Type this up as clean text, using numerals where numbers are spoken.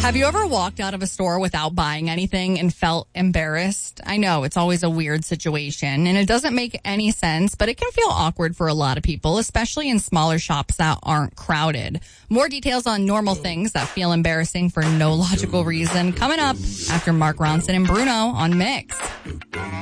Have you ever walked out of a store without buying anything and felt embarrassed? I know it's always a weird situation and it doesn't make any sense, but it can feel awkward for a lot of people, especially in smaller shops that aren't crowded. More details on normal things that feel embarrassing for no logical reason coming up after Mark Ronson and Bruno on Mix.